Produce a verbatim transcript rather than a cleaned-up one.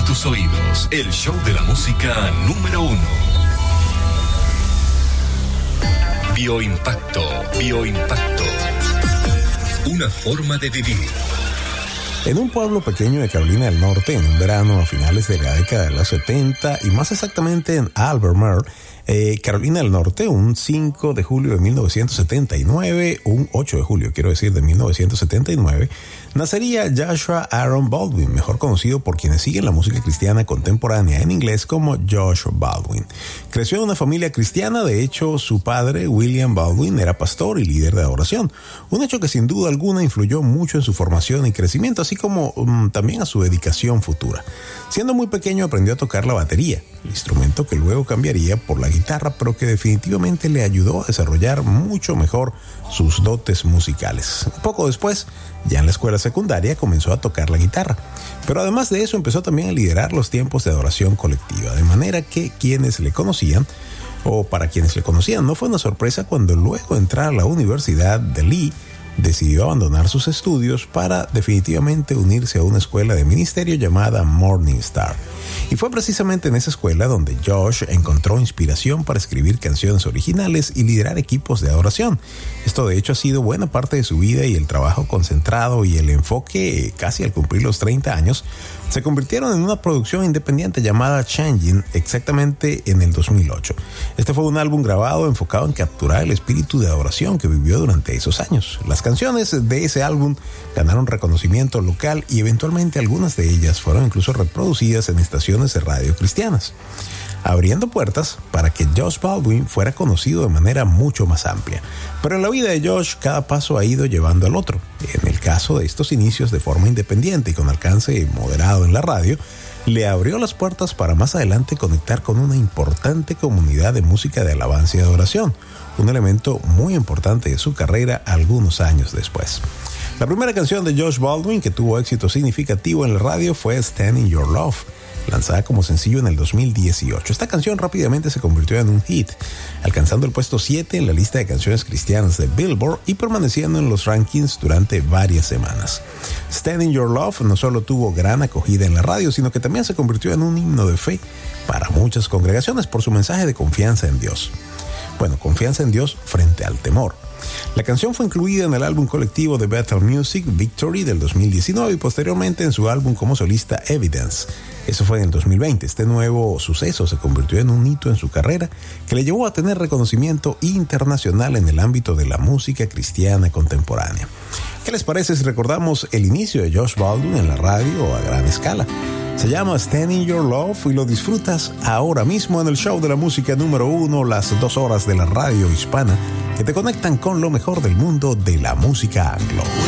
tus oídos, el show de la música número uno. Bioimpacto, Bioimpacto. Una forma de vivir. En un pueblo pequeño de Carolina del Norte, en un verano a finales de la década de los setenta, y más exactamente en Albemarle, eh, Carolina del Norte, un cinco de julio de mil novecientos setenta y nueve, un ocho de julio, quiero decir, de mil novecientos setenta y nueve, nacería Joshua Aaron Baldwin, mejor conocido por quienes siguen la música cristiana contemporánea en inglés como Josh Baldwin. Creció en una familia cristiana, de hecho, su padre, William Baldwin, era pastor y líder de adoración, un hecho que sin duda alguna influyó mucho en su formación y crecimiento, así como um, también a su dedicación futura. Siendo muy pequeño aprendió a tocar la batería, instrumento que luego cambiaría por la guitarra, pero que definitivamente le ayudó a desarrollar mucho mejor sus dotes musicales. Poco después, ya en la escuela secundaria, comenzó a tocar la guitarra, pero además de eso empezó también a liderar los tiempos de adoración colectiva, de manera que quienes le conocían, o para quienes le conocían, no fue una sorpresa cuando luego de entrar a la Universidad de Lee, decidió abandonar sus estudios para definitivamente unirse a una escuela de ministerio llamada Morning Star. Y fue precisamente en esa escuela donde Josh encontró inspiración para escribir canciones originales y liderar equipos de adoración. Esto de hecho ha sido buena parte de su vida, y el trabajo concentrado y el enfoque casi al cumplir los treinta años se convirtieron en una producción independiente llamada Changing, exactamente en el dos mil ocho. Este fue un álbum grabado enfocado en capturar el espíritu de adoración que vivió durante esos años. Las canciones de ese álbum ganaron reconocimiento local y eventualmente algunas de ellas fueron incluso reproducidas en estaciones de radio cristianas, abriendo puertas para que Josh Baldwin fuera conocido de manera mucho más amplia. Pero en la vida de Josh, cada paso ha ido llevando al otro. En el caso de estos inicios de forma independiente y con alcance moderado en la radio, le abrió las puertas para más adelante conectar con una importante comunidad de música de alabanza y adoración, un elemento muy importante de su carrera algunos años después. La primera canción de Josh Baldwin que tuvo éxito significativo en la radio fue Stand in Your Love, lanzada como sencillo en el dos mil dieciocho. Esta canción rápidamente se convirtió en un hit, alcanzando el puesto siete en la lista de canciones cristianas de Billboard y permaneciendo en los rankings durante varias semanas. Stand in Your Love no solo tuvo gran acogida en la radio, sino que también se convirtió en un himno de fe para muchas congregaciones por su mensaje de confianza en Dios. Bueno, confianza en Dios frente al temor. La canción fue incluida en el álbum colectivo de Bethel Music, Victory, del dos mil diecinueve, y posteriormente en su álbum como solista, Evidence. Eso fue en el dos mil veinte. Este nuevo suceso se convirtió en un hito en su carrera que le llevó a tener reconocimiento internacional en el ámbito de la música cristiana contemporánea. ¿Qué les parece si recordamos el inicio de Josh Baldwin en la radio a gran escala? Se llama Stand in Your Love y lo disfrutas ahora mismo en el show de la música número uno, las dos horas de la radio hispana que te conectan con lo mejor del mundo de la música anglo.